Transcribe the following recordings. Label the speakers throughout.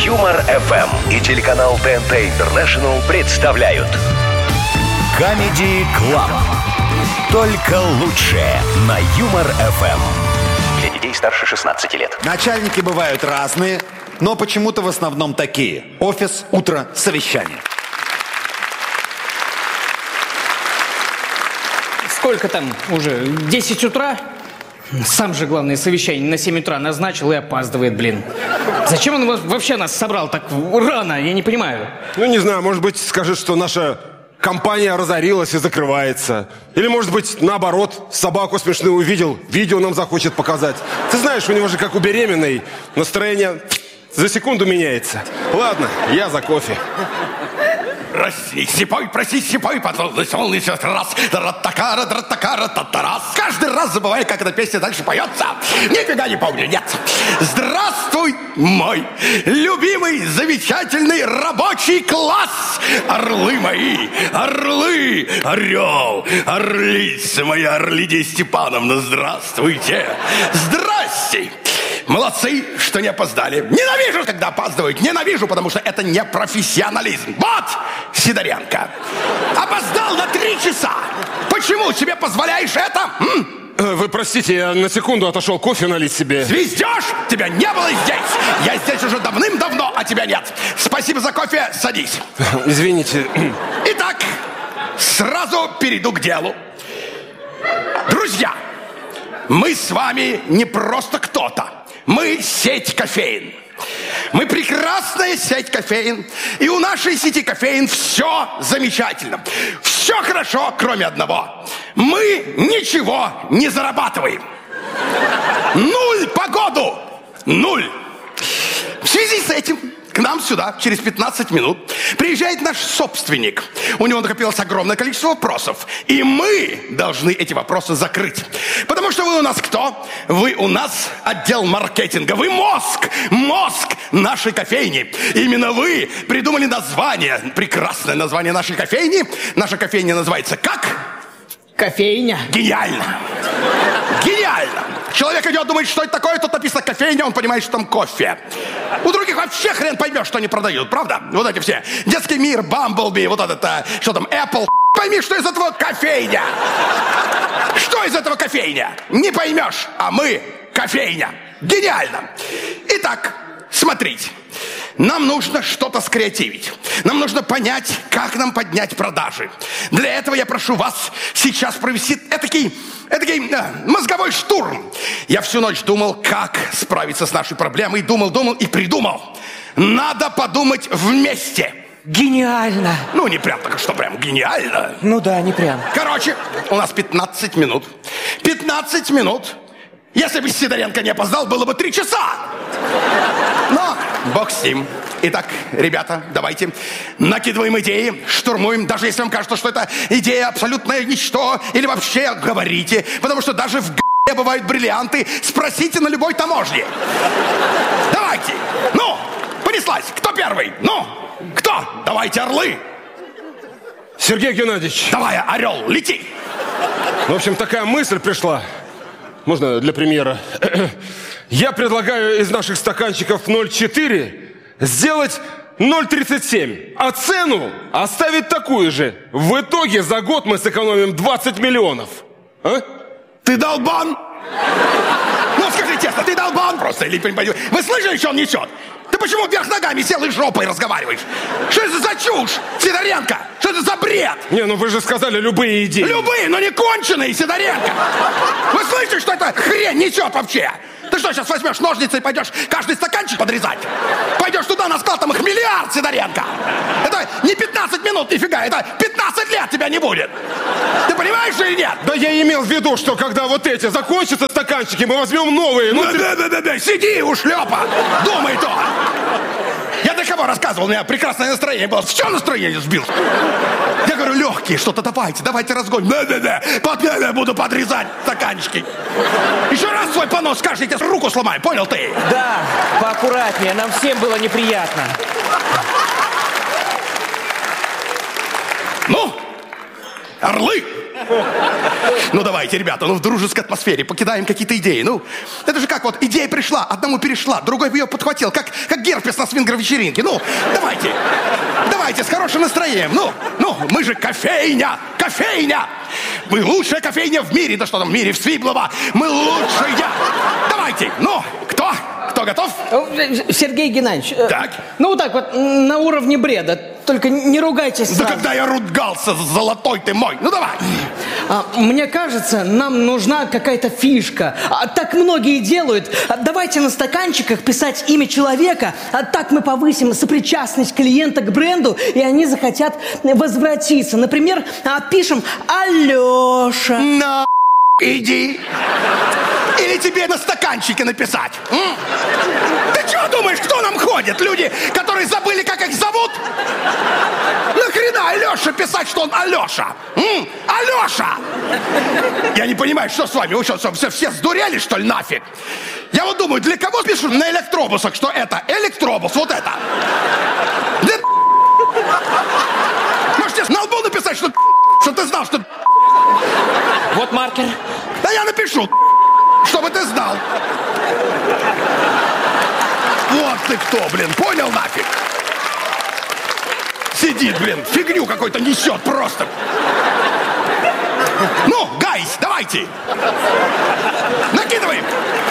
Speaker 1: Юмор ФМ и телеканал ТНТ Интернешнл представляют Comedy Club. Только лучшее на Юмор ФМ. Для детей старше 16 лет.
Speaker 2: Начальники бывают разные, но почему-то в основном такие. Офис, утро, совещание.
Speaker 3: Сколько там уже? 10 утра? Сам же, главное, совещание на 7 утра назначил и опаздывает, блин. Зачем он вообще нас собрал так рано? Я не понимаю.
Speaker 4: Ну, не знаю, может быть, скажет, что наша компания разорилась и закрывается. Или, может быть, наоборот, собаку смешную увидел, видео нам захочет показать. Ты знаешь, у него же, как у беременной, настроение за секунду меняется. Ладно, я за кофе.
Speaker 5: Проси, слепой, потом солнечный раз. Драттакара, татарас. Каждый раз забываю, как эта песня дальше поется. Нифига не помню, нет. Здравствуй, мой любимый, замечательный рабочий класс. Орлы мои, орлы, орел, орлица моя, Орлидия Степановна, здравствуйте. Здрасте. Молодцы, что не опоздали. Ненавижу, когда опаздывают. Ненавижу, потому что это не профессионализм. Вот, Сидоренко, опоздал на 3 часа. Почему себе позволяешь это?
Speaker 4: Вы простите, я на секунду отошел кофе налить себе.
Speaker 5: Звездешь? Тебя не было здесь. Я здесь уже давным-давно, а тебя нет. Спасибо за кофе, садись.
Speaker 4: Извините.
Speaker 5: Итак, сразу перейду к делу. Друзья, мы с вами не просто кто-то. Мы сеть кофеин. Мы прекрасная сеть кофеин. И у нашей сети кофеин все замечательно. Все хорошо, кроме одного. Мы ничего не зарабатываем. 0 по году. 0. В связи с этим к нам сюда через 15 минут приезжает наш собственник. У него накопилось огромное количество вопросов. И мы должны эти вопросы закрыть. Потому что вы у нас кто? Вы у нас отдел маркетинга. Вы мозг нашей кофейни. Именно вы придумали название, прекрасное название нашей кофейни. Наша кофейня называется как?
Speaker 3: Кофейня.
Speaker 5: Гениально. Гениально. Человек идет, думает, что это такое, тут написано кофейня, он понимает, что там кофе. У других вообще хрен поймешь, что они продают, правда? Вот эти все. Детский мир, Бамблби, вот этот, что там, Apple. Пойми, что из этого кофейня. Что из этого кофейня? Не поймешь, а мы кофейня. Гениально. Итак, смотрите. Нам нужно что-то скреативить. Нам нужно понять, как нам поднять продажи. Для этого я прошу вас сейчас провести этакий мозговой штурм. Я всю ночь думал, как справиться с нашей проблемой. Думал и придумал. Надо подумать вместе.
Speaker 3: Гениально.
Speaker 5: Ну, не прям так, что прям гениально.
Speaker 3: Ну да, не прям.
Speaker 5: Короче, у нас 15 минут. 15 минут. Если бы Сидоренко не опоздал, было бы 3 часа. Но бог с ним. Итак, ребята, давайте накидываем идеи, штурмуем. Даже если вам кажется, что это идея абсолютное ничто, или вообще говорите. Потому что даже в г***е бывают бриллианты. Спросите на любой таможне. Давайте. Ну, понеслась. Кто первый? Ну, кто? Давайте, орлы.
Speaker 4: Сергей Геннадьевич.
Speaker 5: Давай, орел, лети.
Speaker 4: В общем, такая мысль пришла. Можно для примера? Я предлагаю из наших стаканчиков 0,4 сделать 0,37, а цену оставить такую же. В итоге за год мы сэкономим 20 миллионов. А?
Speaker 5: Ты долбан? Ну, скажи честно, ты долбан просто? Или, вы слышали, что он несет? Ты почему вверх ногами сел и жопой разговариваешь? Что это за чушь, Сидоренко? Что это за бред?
Speaker 4: Не, ну вы же сказали любые идеи.
Speaker 5: Любые, но не конченые, Сидоренко. Вы слышите, что это хрень несет вообще? Ты что, сейчас возьмешь ножницы и пойдешь каждый стаканчик подрезать? Пойдешь туда на склад, там их миллиард, Сидоренко. Это не 15 минут, нифига, это 15 лет тебя не будет. Ты понимаешь или нет?
Speaker 4: Да я имел в виду, что когда вот эти закончатся стаканчики, мы возьмем новые. Ну,
Speaker 5: да, сиди, ушлепа, думай то. Я для кого рассказывал? У меня прекрасное настроение было. Все настроение сбил. Я говорю, легкие, что-то давайте разгоним. Да, буду подрезать стаканчики. Еще раз свой понос скажите, руку сломаю, понял ты?
Speaker 3: Да, поаккуратнее, нам всем было неприятно.
Speaker 5: Ну, орлы, Ну давайте, ребята, в дружеской атмосфере покидаем какие-то идеи. Ну, это же как вот идея пришла, одному перешла, другой ее подхватил, как герпес на свингер-вечеринке. Ну, давайте, с хорошим настроением. Ну, мы же кофейня. Мы лучшая кофейня в мире. Да что там в мире, в Свиблово. Мы лучшая. Давайте, кто? Кто готов?
Speaker 3: Сергей Геннадьевич.
Speaker 5: Так.
Speaker 3: Ну, вот так вот, на уровне бреда. Только не ругайтесь сразу.
Speaker 5: Да когда я ругался, золотой ты мой. Ну, давай.
Speaker 3: Мне кажется, нам нужна какая-то фишка. Так многие делают. Давайте на стаканчиках писать имя человека. Так мы повысим сопричастность клиента к бренду, и они захотят возвратиться. Например, пишем «Алеша».
Speaker 5: Иди. Или тебе на стаканчике написать? Ты что думаешь, кто нам ходит? Люди, которые забыли, как их зовут? Нахрена Алеша писать, что он Алеша? Алеша! Я не понимаю, что с вами? Вы что, все сдурели, что ли, нафиг? Я вот думаю, для кого пишут на электробусах, что это электробус, вот это? Можете на лбу написать, что ты знал, что...
Speaker 3: Вот маркер.
Speaker 5: Да я напишу, чтобы ты знал. Вот ты кто, блин, понял нафиг? Сидит, блин, фигню какой-то несет просто. Ну, гайс, давайте. Накидываем.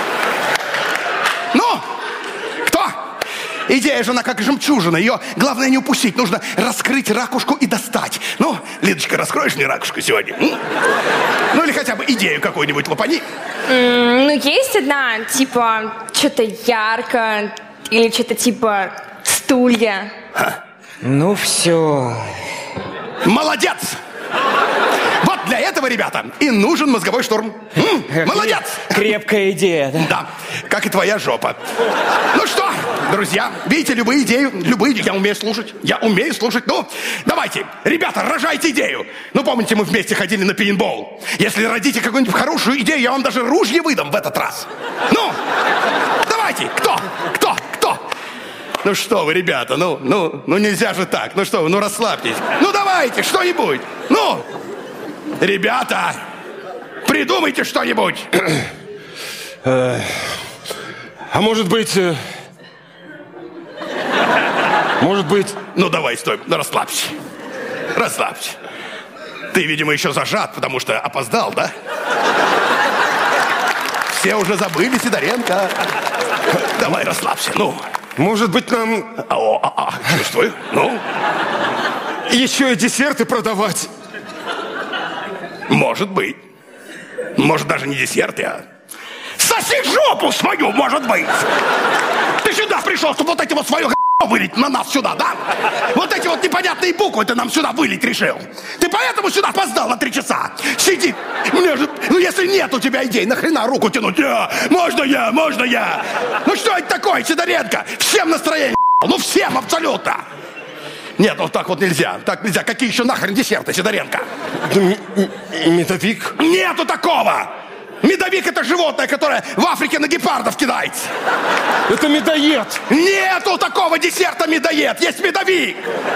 Speaker 5: Ну, кто? Идея же она как жемчужина. Ее главное не упустить. Нужно раскрыть ракушку и достать. Ну, Лидочка, раскроешь мне ракушку сегодня? Ну, или хотя бы идею какую-нибудь лопани.
Speaker 6: Ну, есть одна, типа, что-то ярко. Или что-то типа стулья.
Speaker 3: Ну, все.
Speaker 5: Молодец! Вот для этого, ребята, и нужен мозговой штурм. Молодец!
Speaker 3: Крепкая идея, да?
Speaker 5: Да, как и твоя жопа. Ну что, друзья, видите, любые идеи, я умею слушать. Ну, давайте, ребята, рожайте идею. Ну, помните, мы вместе ходили на пейнтбол. Если родите какую-нибудь хорошую идею, я вам даже ружье выдам в этот раз. Ну, давайте, кто? Ну что вы, ребята, ну нельзя же так. Ну что вы, ну расслабьтесь. Ну давайте, что-нибудь. Ну, ребята, придумайте что-нибудь.
Speaker 4: А может быть...
Speaker 5: Ну давай, стой, ну расслабься. Ты, видимо, еще зажат, потому что опоздал, да? Все уже забыли Сидоренко. Давай, расслабься, ну.
Speaker 4: Может быть, нам...
Speaker 5: Чувствую, ну.
Speaker 4: Еще и десерты продавать.
Speaker 5: Может быть. Может, даже не десерты, а... Соси жопу свою, может быть. Ты сюда пришел, чтобы вот эти вот свое вылить на нас сюда, да? Вот эти вот непонятные буквы ты нам сюда вылить решил. Ты поэтому сюда опоздал на 3 часа. Сиди. Ну, если нет у тебя идей, нахрена руку тянуть? Можно я? Ну, что это такое, Сидоренко? Всем настроение, ну, всем абсолютно. Нет, ну так вот нельзя. Так нельзя. Какие еще нахрен десерты, Сидоренко?
Speaker 4: Медовик?
Speaker 5: Нету такого. Медовик — это животное, которое в Африке на гепардов кидается.
Speaker 4: Это медоед.
Speaker 5: Нету такого десерта медоед. Есть медовик.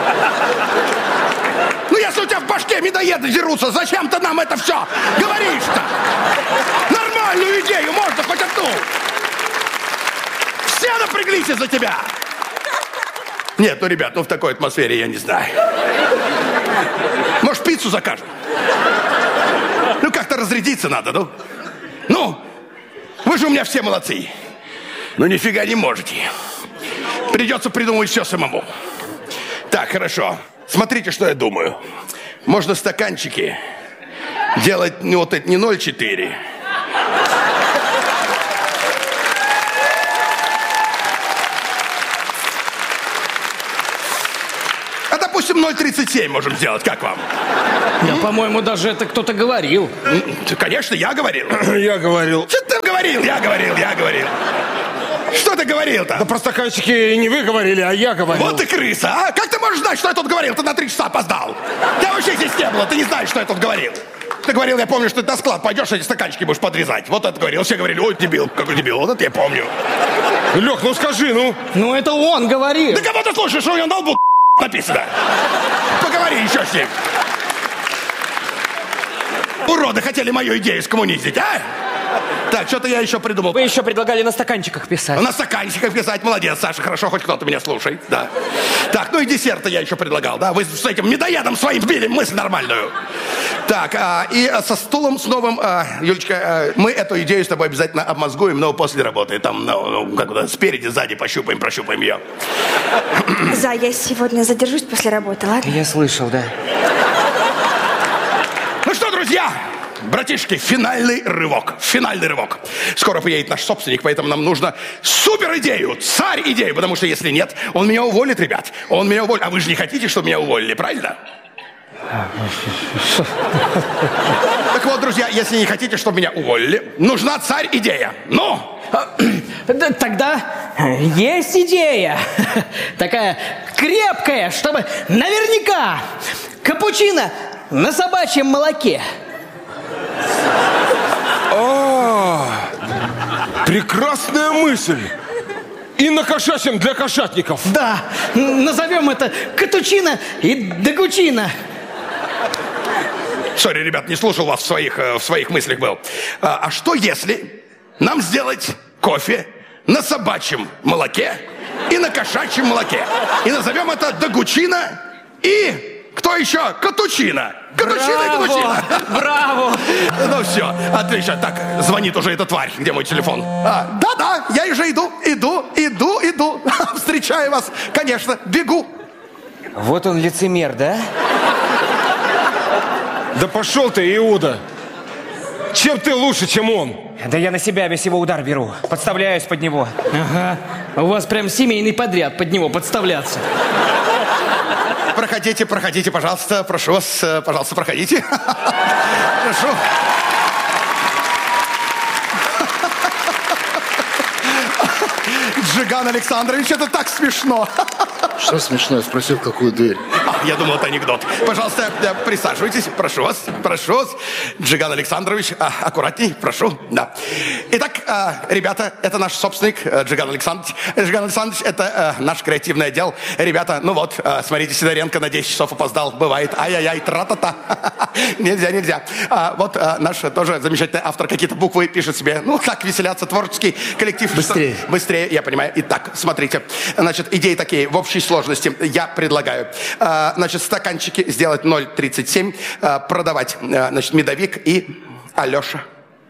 Speaker 5: Ну, если у тебя в башке медоеды дерутся, зачем ты нам это все говоришь-то? Нормальную идею можно хоть одну. Все напряглись из-за тебя. Нет, ну, ребят, в такой атмосфере я не знаю. Может, пиццу закажем? Ну, как-то разрядиться надо, ну. Ну, вы же у меня все молодцы. Ну, нифига не можете. Придется придумать все самому. Так, хорошо. Смотрите, что я думаю. Можно стаканчики делать, ну, вот это не 0,4. А, допустим, 0,37 можем сделать. Как вам?
Speaker 3: По-моему, даже это кто-то говорил.
Speaker 5: Конечно, я говорил.
Speaker 4: Я говорил.
Speaker 5: Что ты говорил? Я говорил. Что ты говорил-то?
Speaker 4: Да про стаканчики не вы говорили, а я говорил.
Speaker 5: Вот ты крыса, а? Как ты можешь знать, что я тут говорил? Ты на 3 часа опоздал. Я вообще здесь не было, ты не знаешь, что я тут говорил. Ты говорил, я помню, что ты на склад пойдешь, эти стаканчики будешь подрезать. Вот это говорил. Все говорили, ой, дебил, какой дебил. Вот это я помню.
Speaker 4: Лех, ну скажи, ну.
Speaker 3: Ну, это он говорил.
Speaker 5: Да кого ты слушаешь, что у него на лбу написано? Поговори еще с ним. Уроды хотели мою идею скоммунизить, а? Так, что-то я еще придумал.
Speaker 3: Вы еще предлагали на стаканчиках писать.
Speaker 5: На стаканчиках писать. Молодец, Саша, хорошо, хоть кто-то меня слушает. Да. Так, ну и десерты я еще предлагал, да? Вы с этим медоедом своим сбили мысль нормальную. Так, и со стулом с новым, Юлечка, мы эту идею с тобой обязательно обмозгуем, но после работы. Там, как-то спереди, сзади прощупаем ее.
Speaker 6: За, я сегодня задержусь после работы, ладно?
Speaker 3: Я слышал, да.
Speaker 5: Ну что, друзья, братишки, финальный рывок. Скоро приедет наш собственник, поэтому нам нужно супер идею, царь идею, потому что если нет, он меня уволит, ребят. Он меня уволит. А вы же не хотите, чтобы меня уволили, правильно? Так вот, друзья, если не хотите, чтобы меня уволили, нужна царь идея. Ну?
Speaker 3: Тогда есть идея. Такая крепкая, чтобы наверняка капучино на собачьем молоке.
Speaker 4: Прекрасная мысль. И на кошачьем для кошатников.
Speaker 3: Да, назовем это катучино и дагучино.
Speaker 5: Сори, ребят, не слушал вас в своих мыслях был. А что если нам сделать кофе на собачьем молоке и на кошачьем молоке? И назовем это дагучино и... Кто еще? Катучино. Катучино и катучино.
Speaker 3: Браво.
Speaker 5: Ну все, отлично. Так, звонит уже эта тварь. Где мой телефон? Да, я уже иду. Встречаю вас, конечно, бегу.
Speaker 3: Вот он лицемер, да?
Speaker 4: Да пошел ты, Иуда. Чем ты лучше, чем он?
Speaker 7: Да я на себя весь его удар беру. Подставляюсь под него.
Speaker 3: Ага. У вас прям семейный подряд под него подставляться.
Speaker 5: Проходите, пожалуйста. Прошу вас, пожалуйста, проходите. Прошу. Джиган Александрович, это так смешно.
Speaker 8: Что смешно? Я спросил, какую дверь.
Speaker 5: Я думал, это анекдот. Пожалуйста, присаживайтесь. Прошу вас. Джиган Александрович, аккуратней, прошу. Да. Итак, ребята, это наш собственник Джиган Александрович. Джиган Александрович, это наш креативный отдел. Ребята, ну вот, смотрите, Сидоренко на 10 часов опоздал. Бывает. Ай-яй-яй, тра-та-та. Нельзя. Вот наш тоже замечательный автор какие-то буквы пишет себе. Ну, так, веселятся, творческий коллектив. Быстрее, я понимаю. Итак, смотрите. Значит, идеи такие в общей сложности. Я предлагаю, значит, стаканчики сделать 0,37, продавать, значит, медовик и Алеша.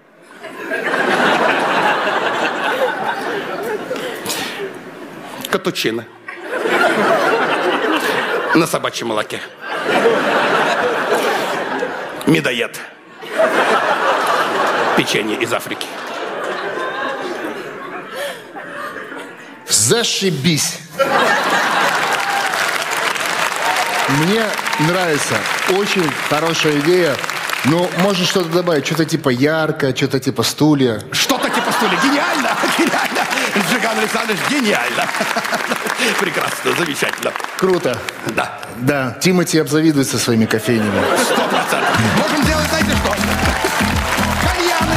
Speaker 5: Катучино. На собачьем молоке. Медоед. Печенье из Африки.
Speaker 8: Зашибись. Мне нравится. Очень хорошая идея. Но можно что-то добавить. Что-то типа ярко, что-то типа стулья.
Speaker 5: Что-то типа стулья. Гениально. Джиган Александрович, гениально. Прекрасно, замечательно.
Speaker 8: Круто. Да, Тимати обзавидуется своими кофейнями.
Speaker 5: 100%. Можем делать, знаете что? Кальяны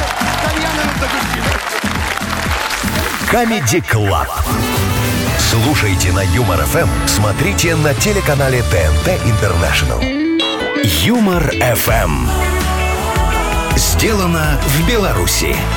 Speaker 1: Comedy Club. Слушайте на Юмор ФМ, смотрите на телеканале ТНТ International. Юмор ФМ. Сделано в Беларуси.